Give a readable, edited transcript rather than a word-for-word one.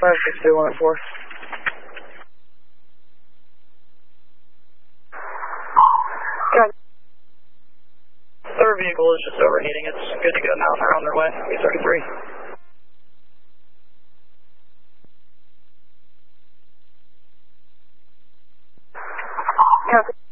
562-104. Third vehicle is just overheating. It's good to go now. They're on their way. 833. Copy.